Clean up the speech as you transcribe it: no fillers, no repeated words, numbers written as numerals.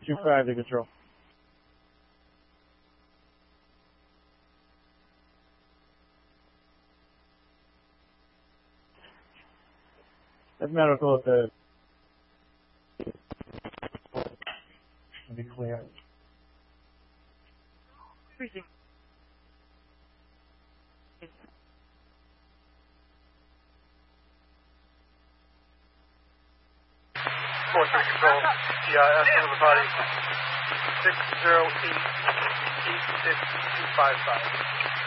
2-5 to control. That's medical at the... To be clear. Freezing. 4-3 control. Estimate of the body 608-86255.